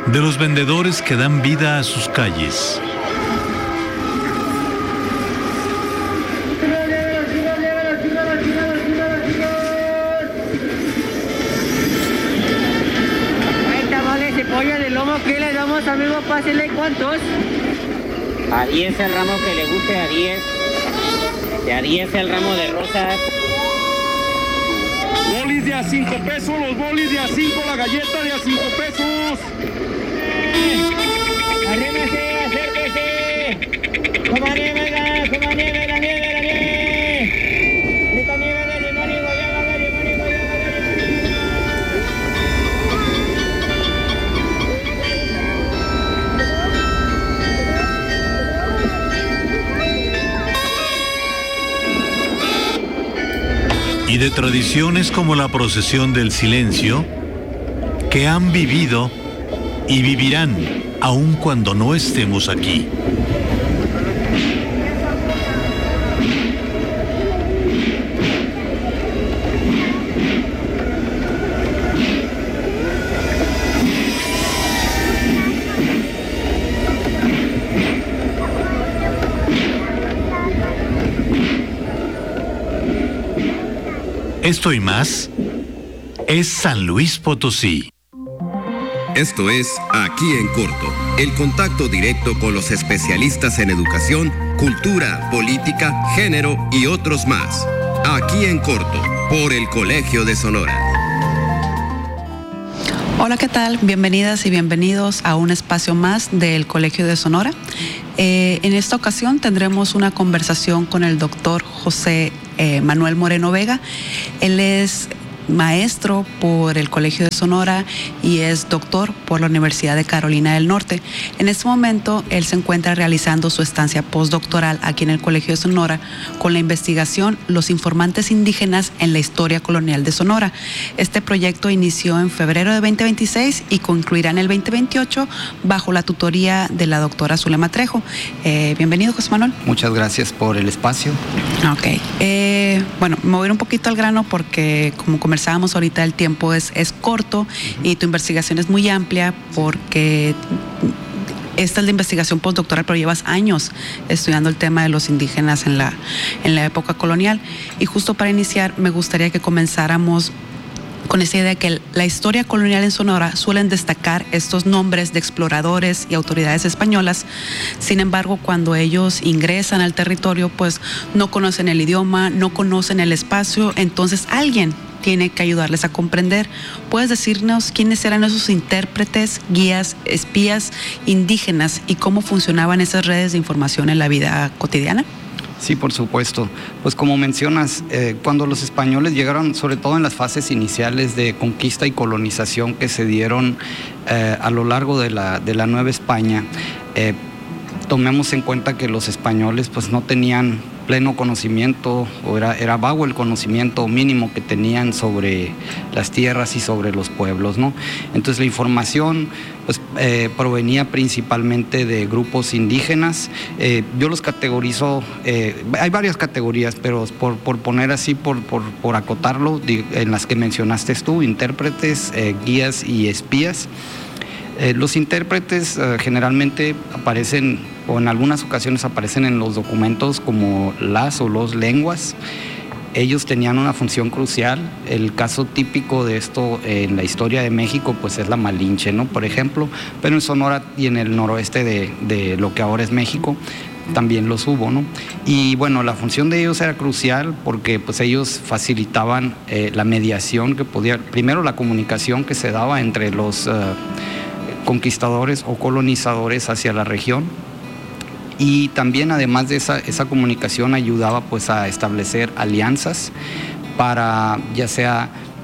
de los vendedores que dan vida a sus calles. Hay tamales de pollo de lomo, ¿qué le damos, amigo? Pásele, ¿cuántos? A 10 el ramo que le guste, a 10. Y a 10 el ramo de rosas. Bolis de a 5 pesos, los bolis de a 5, la galleta de a 5 pesos. ¡Arrímese, acérquese! ¡Coma nieve, coma nieve, la nieve, la nieve! ¡Esta nieve de limón y guayaba, de limón y guayaba, Y de tradiciones como la procesión del silencio, que han vivido y vivirán aun cuando no estemos aquí. Esto y más es San Luis Potosí. Esto es Aquí en Corto, el contacto directo con los especialistas en educación, cultura, política, género y otros más. Aquí en Corto, por el Colegio de Sonora. Hola, ¿qué tal? Bienvenidas y bienvenidos a un espacio más del Colegio de Sonora. En esta ocasión tendremos una conversación con el doctor José Manuel Moreno Vega. Él es maestro por el Colegio de Sonora y es doctor por la Universidad de Carolina del Norte. En este momento, él se encuentra realizando su estancia postdoctoral aquí en el Colegio de Sonora con la investigación Los informantes indígenas en la historia colonial de Sonora. Este proyecto inició en febrero de 2026 y concluirá en el 2028 bajo la tutoría de la doctora Zulema Trejo. Bienvenido, José Manuel. Muchas gracias por el espacio. Ok. Bueno, me voy a ir un poquito al grano porque, como conversábamos ahorita, el tiempo es corto y tu investigación es muy amplia porque esta es la investigación postdoctoral, pero llevas años estudiando el tema de los indígenas en la época colonial. Y justo para iniciar, me gustaría que comenzáramos con esa idea de que la historia colonial en Sonora suelen destacar estos nombres de exploradores y autoridades españolas. Sin embargo, cuando ellos ingresan al territorio, pues no conocen el idioma, no conocen el espacio, entonces alguien tiene que ayudarles a comprender. ¿Puedes decirnos quiénes eran esos intérpretes, guías, espías indígenas y cómo funcionaban esas redes de información en la vida cotidiana? Sí, por supuesto. Pues como mencionas, cuando los españoles llegaron, sobre todo en las fases iniciales de conquista y colonización que se dieron a lo largo de la Nueva España, tomemos en cuenta que los españoles pues no tenían pleno conocimiento, o era vago el conocimiento mínimo que tenían sobre las tierras y sobre los pueblos, ¿no? Entonces la información pues, provenía principalmente de grupos indígenas. Yo los categorizo, hay varias categorías, pero por poner así, por acotarlo, en las que mencionaste tú, intérpretes, guías y espías. Los intérpretes generalmente aparecen, o en algunas ocasiones aparecen en los documentos como las o los lenguas. Ellos tenían una función crucial. El caso típico de esto en la historia de México pues es la Malinche, ¿no? Por ejemplo, pero en Sonora y en el noroeste de lo que ahora es México también los hubo, ¿no? Y bueno, la función de ellos era crucial porque pues ellos facilitaban la mediación que podía, primero la comunicación que se daba entre los conquistadores o colonizadores hacia la región, y también además de esa comunicación ayudaba pues a establecer alianzas para ya sea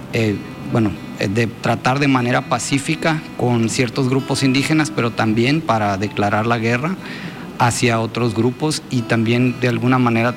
de tratar de manera pacífica con ciertos grupos indígenas, pero también para declarar la guerra hacia otros grupos y también de alguna manera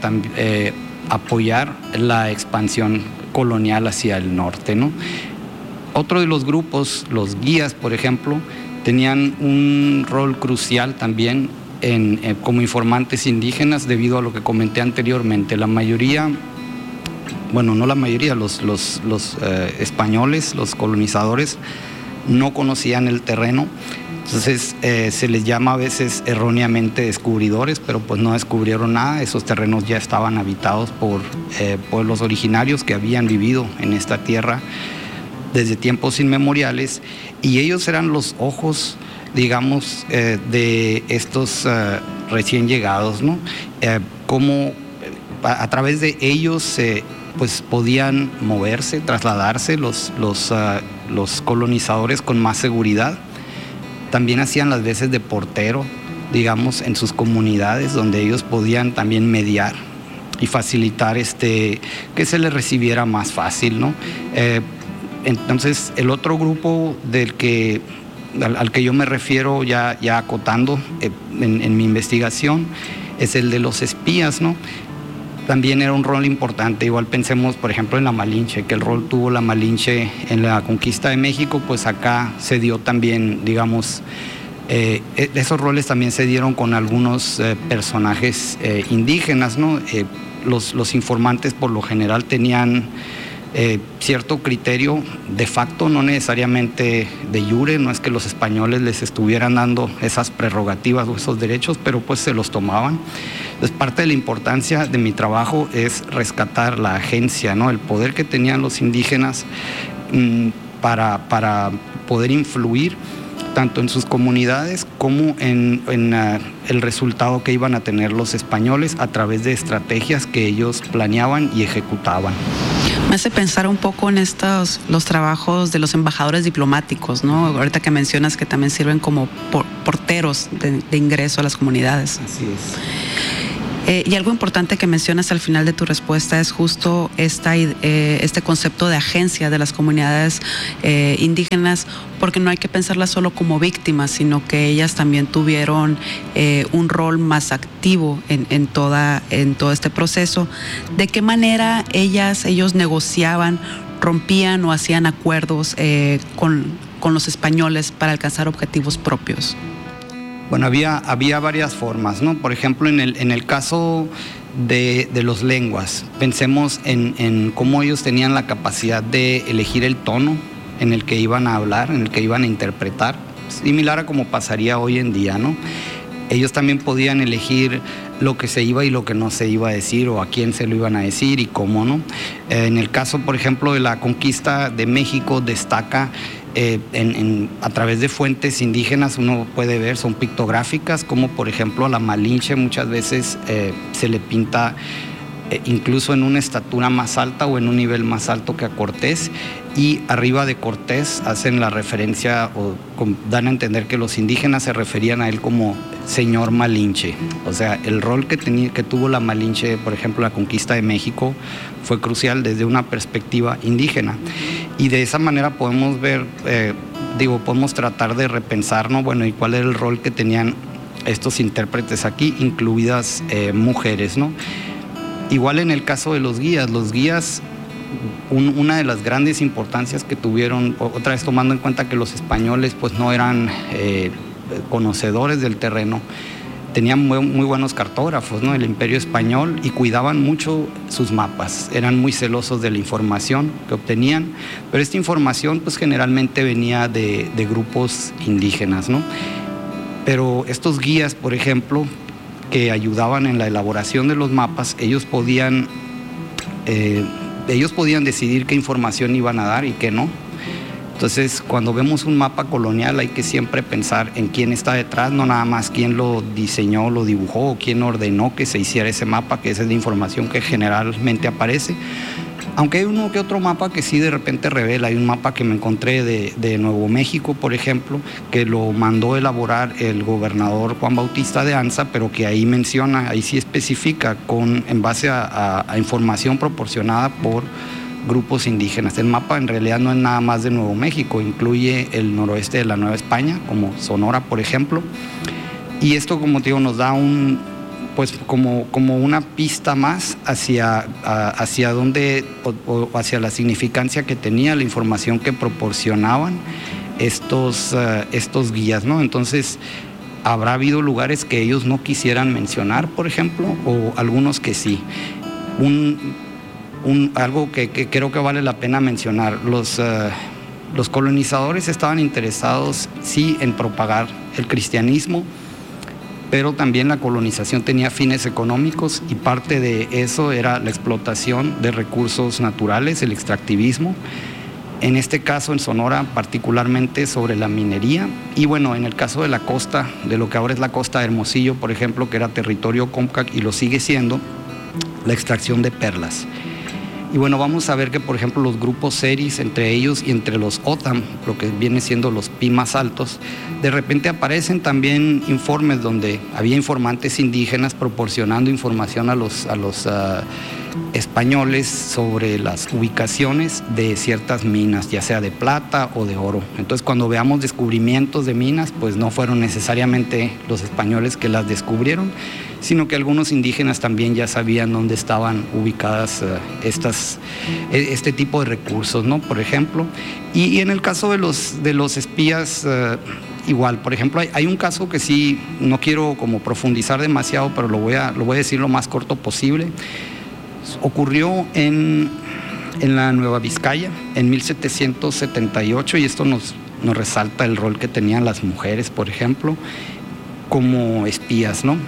apoyar la expansión colonial hacia el norte, ¿no? Otro de los grupos, los guías, por ejemplo, tenían un rol crucial también como informantes indígenas debido a lo que comenté anteriormente. La mayoría, bueno, no la mayoría, los españoles, los colonizadores, no conocían el terreno, Entonces se les llama a veces erróneamente descubridores, pero pues no descubrieron nada. Esos terrenos ya estaban habitados por pueblos originarios que habían vivido en esta tierra desde tiempos inmemoriales, y ellos eran los ojos, digamos, de estos recién llegados, ¿no? Cómo a través de ellos pues podían moverse, trasladarse los colonizadores con más seguridad. También hacían las veces de portero, digamos, en sus comunidades, donde ellos podían también mediar y facilitar que se les recibiera más fácil, ¿no? Entonces, el otro grupo al que yo me refiero ya acotando en mi investigación es el de los espías, ¿no? También era un rol importante. Igual pensemos, por ejemplo, en la Malinche, que el rol tuvo la Malinche en la conquista de México, pues acá se dio también, digamos, esos roles también se dieron con algunos personajes indígenas, ¿no? Los informantes por lo general tenían cierto criterio de facto, no necesariamente de jure. No es que los españoles les estuvieran dando esas prerrogativas o esos derechos, pero pues se los tomaban. Entonces, parte de la importancia de mi trabajo es rescatar la agencia, ¿no? El poder que tenían los indígenas para poder influir tanto en sus comunidades como en el resultado que iban a tener los españoles a través de estrategias que ellos planeaban y ejecutaban. Me hace pensar un poco en los trabajos de los embajadores diplomáticos, ¿no? Ahorita que mencionas que también sirven como porteros de ingreso a las comunidades. Así es. Y algo importante que mencionas al final de tu respuesta es justo este concepto de agencia de las comunidades indígenas, porque no hay que pensarlas solo como víctimas, sino que ellas también tuvieron un rol más activo en todo este proceso. ¿De qué manera ellos negociaban, rompían o hacían acuerdos con los españoles para alcanzar objetivos propios? Bueno, había varias formas, ¿no? Por ejemplo, en el caso de los lenguas, pensemos en cómo ellos tenían la capacidad de elegir el tono en el que iban a hablar, en el que iban a interpretar, similar a como pasaría hoy en día, ¿no? Ellos también podían elegir lo que se iba y lo que no se iba a decir, o a quién se lo iban a decir y cómo, ¿no? En el caso, por ejemplo, de la conquista de México, destaca a través de fuentes indígenas, uno puede ver, son pictográficas, como por ejemplo a la Malinche muchas veces se le pinta incluso en una estatura más alta o en un nivel más alto que a Cortés, y arriba de Cortés hacen la referencia o dan a entender que los indígenas se referían a él como señor Malinche. O sea, el rol que tuvo la Malinche, por ejemplo, la conquista de México, fue crucial desde una perspectiva indígena. Y de esa manera podemos ver, podemos tratar de repensar, ¿no? Bueno, ¿y cuál era el rol que tenían estos intérpretes aquí, incluidas mujeres, ¿no? Igual en el caso de los guías, una de las grandes importancias que tuvieron, otra vez tomando en cuenta que los españoles pues no eran conocedores del terreno, tenían muy buenos cartógrafos, ¿no? El Imperio Español, y cuidaban mucho sus mapas, eran muy celosos de la información que obtenían, pero esta información pues generalmente venía de grupos indígenas, ¿no? Pero estos guías, por ejemplo, que ayudaban en la elaboración de los mapas, ellos podían decidir qué información iban a dar y qué no. Entonces, cuando vemos un mapa colonial hay que siempre pensar en quién está detrás, no nada más quién lo diseñó, lo dibujó o quién ordenó que se hiciera ese mapa, que esa es la información que generalmente aparece. Aunque hay uno que otro mapa que sí de repente revela. Hay un mapa que me encontré de Nuevo México, por ejemplo, que lo mandó elaborar el gobernador Juan Bautista de Anza, pero que ahí menciona, ahí sí especifica en base a información proporcionada por grupos indígenas. El mapa en realidad no es nada más de Nuevo México, incluye el noroeste de la Nueva España, como Sonora, por ejemplo. Y esto, como te digo, nos da como una pista más hacia dónde o hacia la significancia que tenía la información que proporcionaban estos guías, ¿no? Entonces, habrá habido lugares que ellos no quisieran mencionar, por ejemplo, o algunos que sí. Algo que creo que vale la pena mencionar, Los colonizadores estaban interesados, sí, en propagar el cristianismo, pero también la colonización tenía fines económicos y parte de eso era la explotación de recursos naturales, el extractivismo. En este caso, en Sonora, particularmente sobre la minería. Y bueno, en el caso de la costa, de lo que ahora es la costa de Hermosillo, por ejemplo, que era territorio Comcac y lo sigue siendo, la extracción de perlas. Y bueno, vamos a ver que, por ejemplo, los grupos seris, entre ellos y entre los OTAM, lo que viene siendo los pi más altos, de repente aparecen también informes donde había informantes indígenas proporcionando información a los españoles sobre las ubicaciones de ciertas minas, ya sea de plata o de oro. Entonces, cuando veamos descubrimientos de minas, pues no fueron necesariamente los españoles que las descubrieron, sino que algunos indígenas también ya sabían dónde estaban ubicadas este tipo de recursos, ¿no? Por ejemplo. Y en el caso de los espías, igual, por ejemplo, hay un caso que sí, no quiero como profundizar demasiado, pero lo voy a decir lo más corto posible. Ocurrió en la Nueva Vizcaya en 1778 y esto nos resalta el rol que tenían las mujeres, por ejemplo, como espías, ¿no?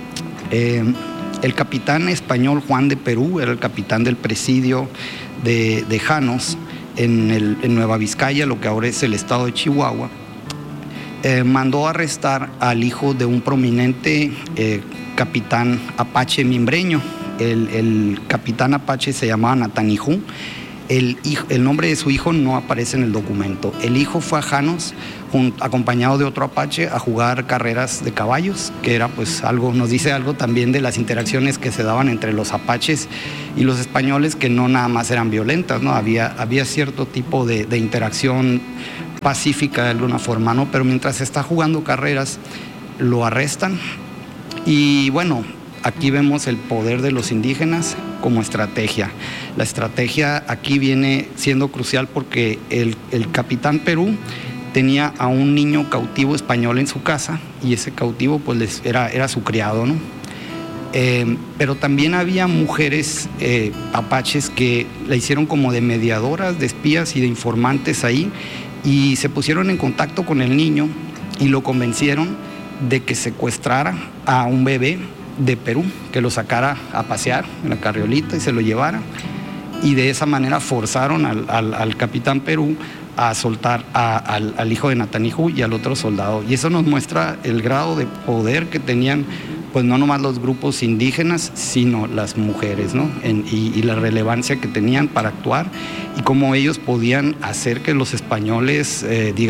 El capitán español Juan de Perú era el capitán del presidio de Janos en Nueva Vizcaya, lo que ahora es el estado de Chihuahua. Mandó arrestar al hijo de un prominente capitán apache mimbreño. El capitán apache se llamaba Natanijú. El nombre de su hijo no aparece en el documento. El hijo fue a Janos acompañado de otro apache a jugar carreras de caballos, que era pues algo, nos dice algo también de las interacciones que se daban entre los apaches y los españoles, que no nada más eran violentas, ¿no? Había cierto tipo de interacción pacífica de alguna forma, ¿no? Pero mientras está jugando carreras, lo arrestan y bueno, aquí vemos el poder de los indígenas como estrategia. La estrategia aquí viene siendo crucial porque el capitán Perú tenía a un niño cautivo español en su casa y ese cautivo pues era su criado, ¿no? Pero también había mujeres apaches que la hicieron como de mediadoras, de espías y de informantes ahí, y se pusieron en contacto con el niño y lo convencieron de que secuestrara a un bebé de Perú, que lo sacara a pasear en la carriolita y se lo llevara, y de esa manera forzaron al capitán Perú a soltar al hijo de Natanijú y al otro soldado. Y eso nos muestra el grado de poder que tenían, pues no nomás los grupos indígenas, sino las mujeres, ¿no? Y la relevancia que tenían para actuar y cómo ellos podían hacer que los españoles,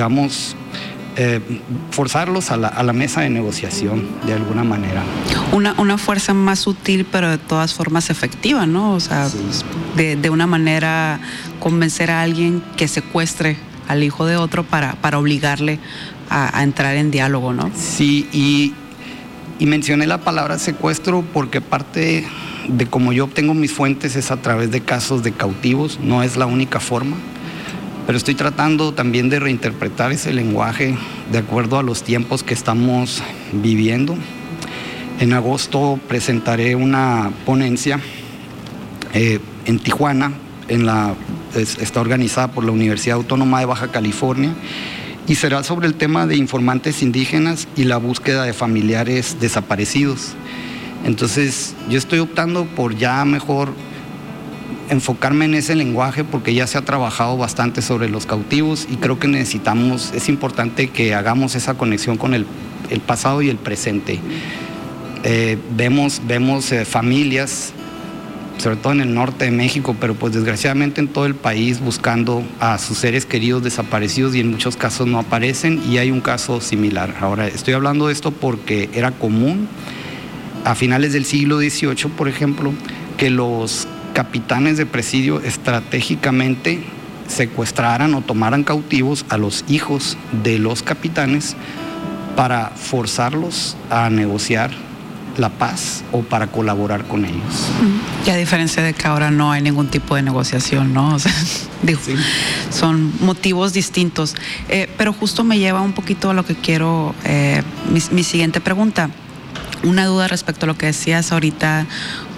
forzarlos a la mesa de negociación de alguna manera. Una fuerza más sutil, pero de todas formas efectiva, ¿no? O sea, sí. de una manera convencer a alguien que secuestre al hijo de otro para obligarle a entrar en diálogo, ¿no? Sí, y mencioné la palabra secuestro porque parte de cómo yo obtengo mis fuentes es a través de casos de cautivos, no es la única forma. Pero estoy tratando también de reinterpretar ese lenguaje de acuerdo a los tiempos que estamos viviendo. En agosto presentaré una ponencia en Tijuana, está organizada por la Universidad Autónoma de Baja California, y será sobre el tema de informantes indígenas y la búsqueda de familiares desaparecidos. Entonces, yo estoy optando por ya mejor enfocarme en ese lenguaje porque ya se ha trabajado bastante sobre los cautivos y creo que es importante que hagamos esa conexión con el pasado y el presente. Vemos familias, sobre todo en el norte de México, pero pues desgraciadamente en todo el país buscando a sus seres queridos desaparecidos y en muchos casos no aparecen, y hay un caso similar. Ahora, estoy hablando de esto porque era común a finales del siglo XVIII, por ejemplo, que los capitanes de presidio estratégicamente secuestraran o tomaran cautivos a los hijos de los capitanes para forzarlos a negociar la paz o para colaborar con ellos. Y a diferencia de que ahora no hay ningún tipo de negociación, ¿no? O sea, digo, sí. Son motivos distintos. Pero justo me lleva un poquito a lo que quiero, mi siguiente pregunta. Una duda respecto a lo que decías ahorita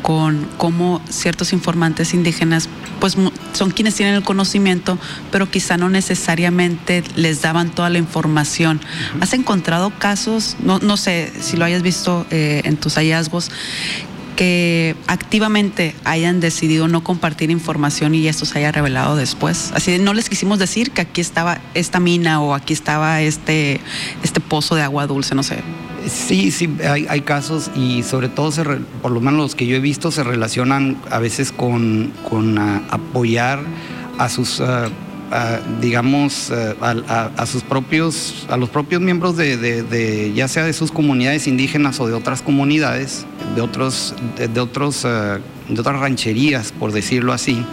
con cómo ciertos informantes indígenas pues son quienes tienen el conocimiento, pero quizá no necesariamente les daban toda la información. ¿Has encontrado casos, no sé si lo hayas visto en tus hallazgos, que activamente hayan decidido no compartir información y esto se haya revelado después? Así de, no les quisimos decir que aquí estaba esta mina o aquí estaba este pozo de agua dulce, no sé. Sí, hay casos y sobre todo, por lo menos los que yo he visto, se relacionan a veces con apoyar a sus, digamos, a los propios miembros de ya sea de sus comunidades indígenas o de otras comunidades, de otras rancherías, por decirlo así,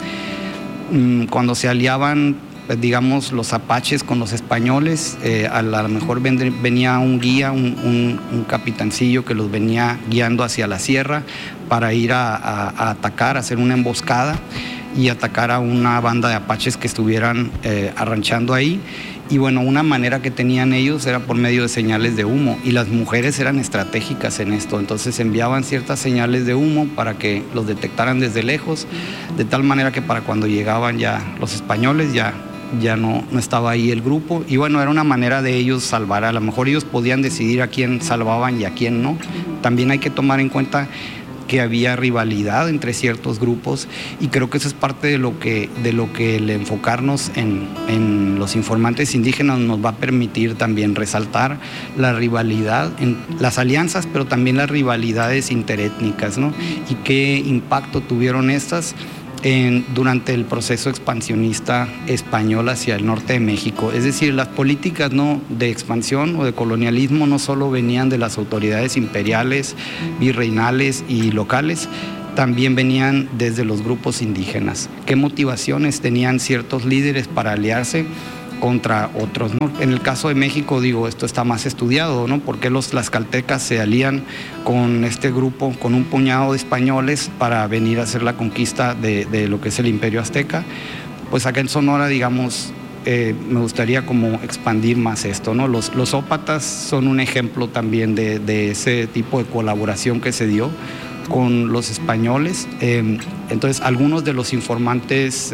cuando se aliaban, digamos, los apaches con los españoles. A lo mejor venía un guía, un capitancillo que los venía guiando hacia la sierra para ir a atacar, a hacer una emboscada y atacar a una banda de apaches que estuvieran arranchando ahí. Y bueno, una manera que tenían ellos era por medio de señales de humo, y las mujeres eran estratégicas en esto, entonces enviaban ciertas señales de humo para que los detectaran desde lejos, de tal manera que para cuando llegaban ya los españoles ya no estaba ahí el grupo. Y bueno, era una manera de ellos salvar. A lo mejor ellos podían decidir a quién salvaban y a quién no. También hay que tomar en cuenta que había rivalidad entre ciertos grupos, y creo que eso es parte de lo que el enfocarnos en los informantes indígenas nos va a permitir también resaltar la rivalidad, en las alianzas, pero también las rivalidades interétnicas, ¿no? Y qué impacto tuvieron estas durante el proceso expansionista español hacia el norte de México. Es decir, las políticas de expansión o de colonialismo no solo venían de las autoridades imperiales, virreinales y locales, también venían desde los grupos indígenas. ¿Qué motivaciones tenían ciertos líderes para aliarse contra otros, ¿no? En el caso de México, digo, esto está más estudiado, ¿no? ¿Por qué los tlaxcaltecas se alían con este grupo, con un puñado de españoles para venir a hacer la conquista de lo que es el Imperio Azteca? Pues acá en Sonora, digamos, me gustaría como expandir más esto, ¿no? Los ópatas son un ejemplo también de ese tipo de colaboración que se dio con los españoles. Entonces, algunos de los informantes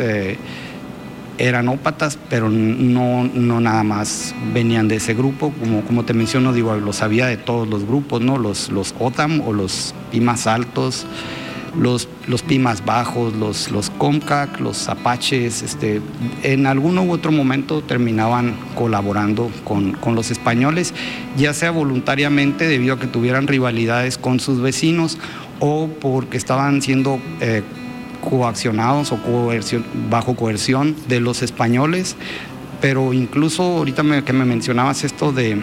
eran ópatas, pero no nada más venían de ese grupo. Como te menciono, digo, los había de todos los grupos, ¿no? Los Otam o los Pimas altos, los Pimas bajos, los Comcac, los apaches, en algún u otro momento terminaban colaborando con los españoles, ya sea voluntariamente debido a que tuvieran rivalidades con sus vecinos o porque estaban siendo coaccionados o bajo coerción de los españoles. Pero incluso ahorita que me mencionabas esto de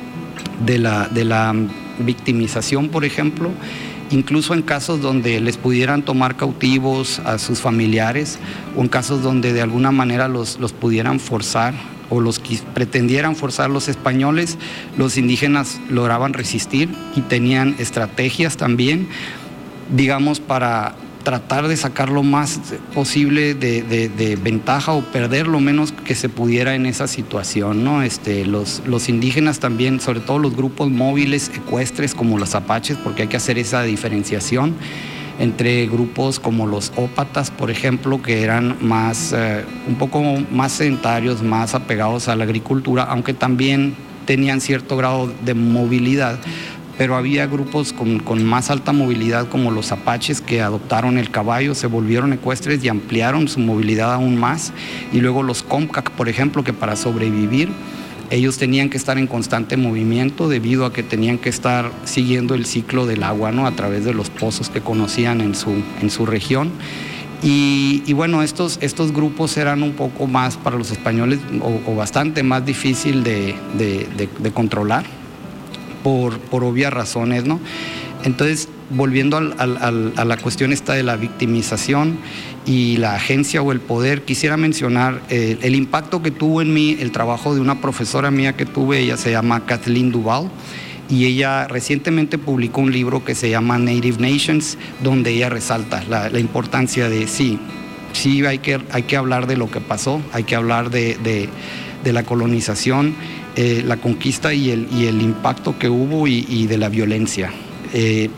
la victimización, por ejemplo, incluso en casos donde les pudieran tomar cautivos a sus familiares, o en casos donde de alguna manera los pudieran forzar o los pretendieran forzar los españoles, los indígenas lograban resistir y tenían estrategias también, digamos, para tratar de sacar lo más posible de ventaja o perder lo menos que se pudiera en esa situación, ¿no? Los indígenas también, sobre todo los grupos móviles ecuestres como los apaches, porque hay que hacer esa diferenciación entre grupos como los ópatas, por ejemplo, que eran más, un poco más sedentarios, más apegados a la agricultura, aunque también tenían cierto grado de movilidad. Pero había grupos con más alta movilidad, como los apaches, que adoptaron el caballo, se volvieron ecuestres y ampliaron su movilidad aún más. Y luego los Comcac, por ejemplo, que para sobrevivir ellos tenían que estar en constante movimiento debido a que tenían que estar siguiendo el ciclo del agua, ¿no? A través de los pozos que conocían en su región. Y bueno, estos grupos eran un poco más para los españoles o bastante más difícil de controlar. Por obvias razones, ¿no? Entonces, volviendo a la cuestión esta de la victimización y la agencia o el poder, quisiera mencionar el impacto que tuvo en mí el trabajo de una profesora mía que tuve. Ella se llama Kathleen Duval, y ella recientemente publicó un libro que se llama Native Nations, donde ella resalta la importancia de sí, hay que hablar de lo que pasó, hay que hablar de la colonización, la conquista y el impacto que hubo y de la violencia.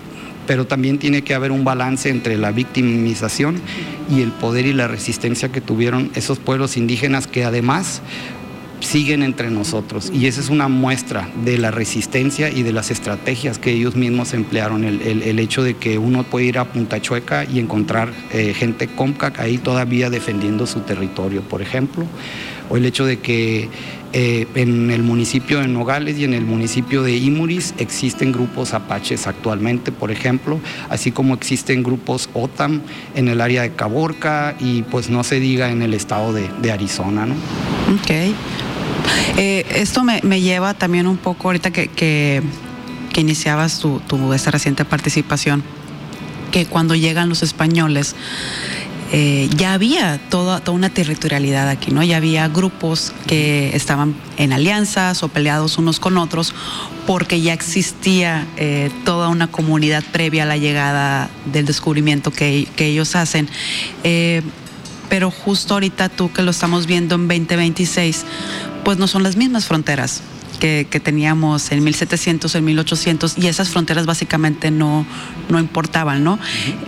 pero también tiene que haber un balance entre la victimización y el poder y la resistencia que tuvieron esos pueblos indígenas que además siguen entre nosotros, y esa es una muestra de la resistencia y de las estrategias que ellos mismos emplearon, el hecho de que uno puede ir a Punta Chueca y encontrar gente Comcac ahí todavía defendiendo su territorio, por ejemplo, o el hecho de que en el municipio de Nogales y en el municipio de Imuris existen grupos apaches actualmente, por ejemplo, así como existen grupos OTAM en el área de Caborca y pues no se diga en el estado de Arizona, ¿no? Ok. Esto me lleva también un poco ahorita que iniciabas esta reciente participación, que cuando llegan los españoles ya había toda una territorialidad aquí, ¿no? Ya había grupos que estaban en alianzas o peleados unos con otros porque ya existía toda una comunidad previa a la llegada del descubrimiento que ellos hacen. Pero justo ahorita tú que lo estamos viendo en 2026, pues no son las mismas fronteras que teníamos en 1700, en 1800, y esas fronteras básicamente no importaban, ¿no?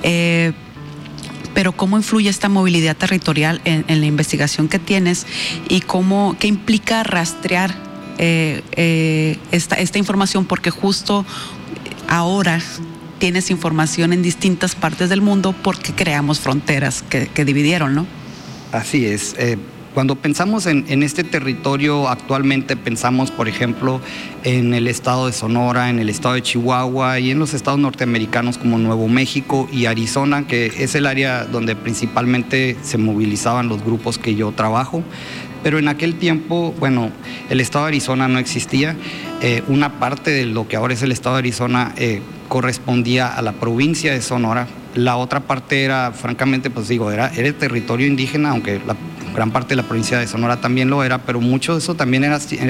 Pero ¿cómo influye esta movilidad territorial en la investigación que tienes y qué implica rastrear esta información? Porque justo ahora tienes información en distintas partes del mundo porque creamos fronteras que dividieron, ¿no? Así es. Cuando pensamos en este territorio actualmente pensamos, por ejemplo, en el estado de Sonora, en el estado de Chihuahua y en los estados norteamericanos como Nuevo México y Arizona, que es el área donde principalmente se movilizaban los grupos que yo trabajo. Pero en aquel tiempo, bueno, el estado de Arizona no existía. Una parte de lo que ahora es el estado de Arizona correspondía a la provincia de Sonora. La otra parte era, francamente, pues digo, era territorio indígena, aunque la gran parte de la provincia de Sonora también lo era, pero mucho de eso también era